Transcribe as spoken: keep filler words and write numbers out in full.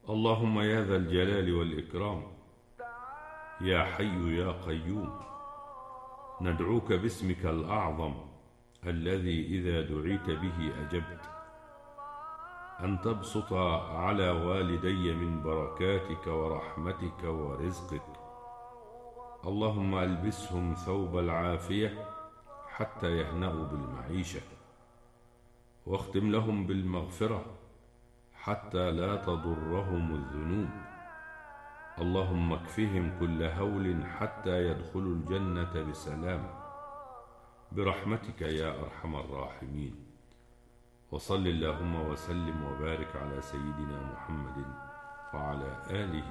اللهم يا ذا الجلال والإكرام، يا حي يا قيوم، ندعوك باسمك الأعظم الذي إذا دعيت به أجبت، أن تبسط على والدي من بركاتك ورحمتك ورزقك. اللهم ألبسهم ثوب العافية حتى يهنأوا بالمعيشة، واختم لهم بالمغفرة حتى لا تضرهم الذنوب. اللهم اكفهم كل هول حتى يدخلوا الجنة بسلام برحمتك يا أرحم الراحمين. وصل اللهم وسلم وبارك على سيدنا محمد وعلى آله